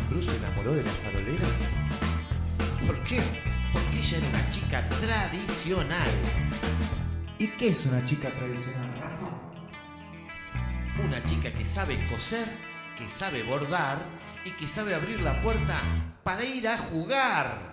Bruce se enamoró de la farolera? ¿Por qué? Porque ella era una chica tradicional. ¿Y qué es una chica tradicional, Rafa? Una chica que sabe coser, que sabe bordar y que sabe abrir la puerta para ir a jugar.